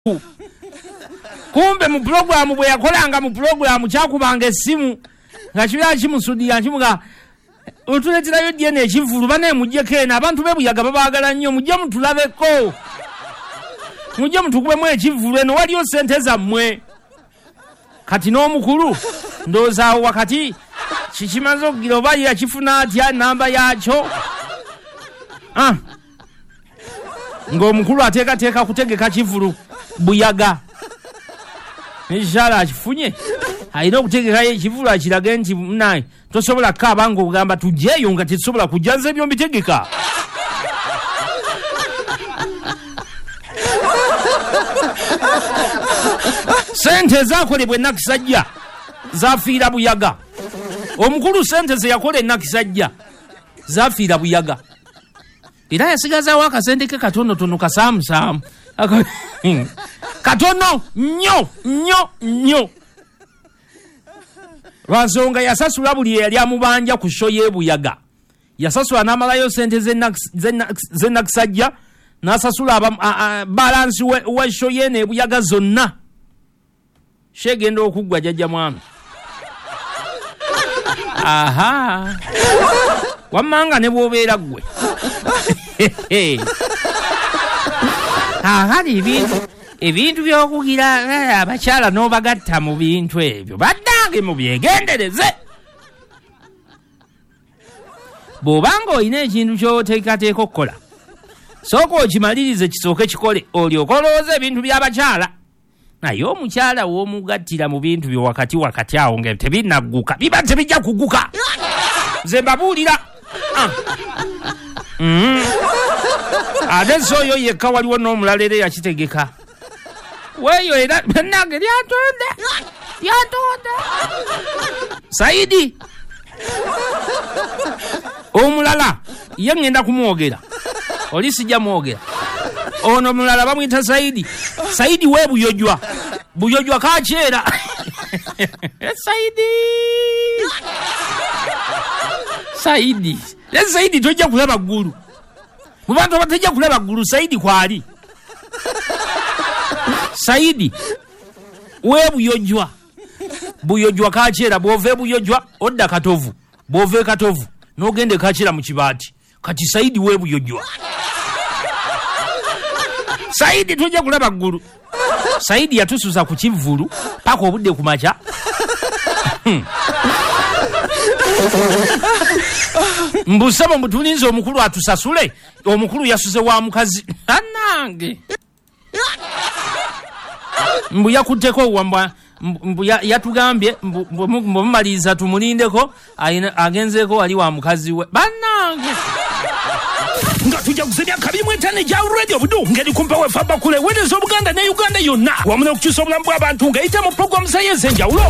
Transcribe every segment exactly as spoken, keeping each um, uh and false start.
kumbe mu program bwe yakolanga mu program kyakubanga essimu nga kibya kimusudia kimuga otuleterayo D N A ekivulu bane mujjeko eno abantu bebuyaga babaagala nnyo mujje mutulabeko mujje mutukubemu ekivulu eno waliyo sente zammwe kati n'omukulu ndowooza wakati kikimaze okugira oba yakifuna atya namba yakyo ah. ng'omukulu ateekateeka kutegeka kivulu buyaga ekishala akifunye alina okutegekayo ekivulu akirage nti naye tosobola kukaaba ng'ogamba tujjeeyo nga tetusobola kujja nze ebyo mbitegeka sente ezakolebwa ennakisajja zafiira buyaga omukulu sente ze yakola ennakisajja zafiira buyaga era yasigazaawo akasente ke katonotono kasaamusaamu katono nnyo nnyo nnyo lwansonga yasasula buli eyali amubanja ku sho y'ebuyaga yasasula n'amalayo sente z'ennakisajja n'asasula balansi wa sho y'eno ebuyaga zonna shegenda okuggwa jjajja mwami aha wammanga ne bw'obeera ggwe ahali ebintu ebintu by'okugira abakyala n'obagatta mu bintu ebyo baddange mubyegendereze bw'obanga olina ekintu ky'oteekateeka okukola sooka okimalirize kisooke kikole olyoka olowooza ebintu by'abakyala naye omukyala w'omugattira mu bintu byo wakati wakati awo nga tebinagguka biba tebijja kugguka nze mbabuulira ate soyo yekka waliwo n'omulala era yakitegeka weeyo era nange lyatonde lyatonde Saidi omulala ye ngenda kumwogera oli sijja mwogera ono mulala bamwita Saidi Saidi we buyojwa buyojwa kakyera Saidi Saidi le Saidi tojja kulaba ggulu mu bantu abatajja kulaba ggulu Saidi kwali Saidi we buyojwa buyojwa kakyera bwove buyojwa odda katovu bwove katovu n'ogende kakyera mu kibaati kati Saidi we buyojwa Saidi tojja kulaba ggulu Saidi yatusuza ku kivulu paka obudde ku makya mbusaba mutulinze omukulu atusasule omukulu yasuze wa mukazi anange mbu yakutteko wamba mbu yatugambye mbu mumaliza tumulindeko agenzeko ali wa mukazi we banange nga tujja kuzenya kabiri mu etaano gya radio budu ngeri kumpa wefa bakule wedezo Buganda ne Uganda yonna wamuna okukyusa obulamu bw'abantu ng'eyita mu programu z'enjawulo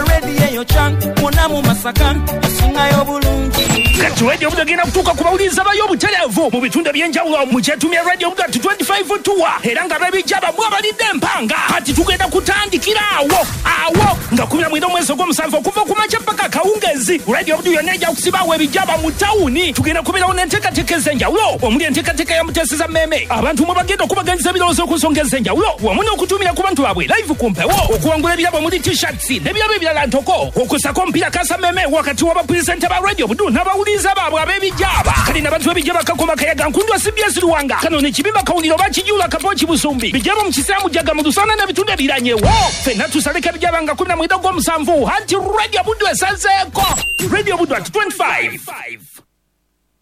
kati radio budu egenda kutuuka ku bawuliriza bayo obutereevu mu bitundu eby'enjawulo mu kyetumya radio budu ati twenty-five tuwa era nga babijjaba mwabalidde empanga kati tugenda kutandikira awo awo nga kumi na mwenda omwezi ogw'omusanvu okuva ku makya paka kawungezi radio budu yonna ejja kusibaawo ebijjaba mu tawuni tugenda kubeerawo n'enteekateeka ez'enjawulo omuli enteekateeka ya muteeseza mmeme abantu mwe bagenda okubaganyiza ebirowoozo ku nsonga ez'enjawulo wamu n'okutumira ku bantu baabwe live ku mpewo okuwangula ebirabo omuli t-shirts n'ebirabo ebirala ntoko okusako omupiira kasa mmeme wakati w'abapulisente ba radio budu n'abawuliriza baabwe ab'ebijjaaba kali n'abantu b'ebijjaaba kakoma kayaga nkundwa C B S Luwanga kano n'ekibimba kawuliro bakijula kapooki busumbi bijjaaba mu kisaamu jaga mu lusana n'ebitundu ebiranyewo ffenna tusaleka ebijjaaba nga kumi na mwenda gw'omusanvu anti radio budu esazeeko radio budu ati twenty-five